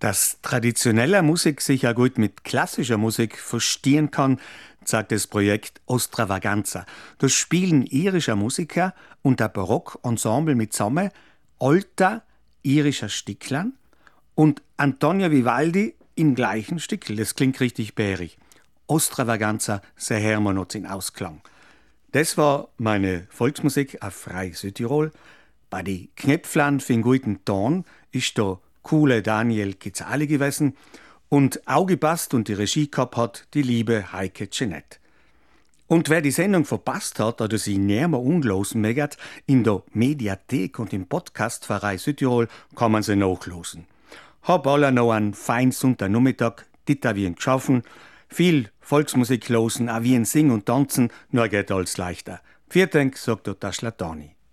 Dass traditionelle Musik sich ja gut mit klassischer Musik verstehen kann, sagt das Projekt Ostravaganza. Da spielen irische Musiker und ein Barockensemble mit zusammen, alter irischer Sticklern und Antonio Vivaldi im gleichen Stickel. Das klingt richtig bärig. Ostravaganza, sehr Hermann in Ausklang. Das war meine Volksmusik auf Frei Südtirol. Bei die Knöpflern für den guten Ton ist da coole Daniel Kitzali gewesen und aufgepasst und die Regie gehabt hat die liebe Heike Jeanette. Und wer die Sendung verpasst hat oder sie näher mal unlosen mögt, in der Mediathek und im Podcast Pfarrei Südtirol kann man sie nachlosen. Hab alle noch einen feinen Sonntagnachmittag, dit wie ein geschaffen, viel Volksmusik losen, auch wie ein Singen und Tanzen, nur geht alles leichter. Vielen Dank, sagt der Taschlatani.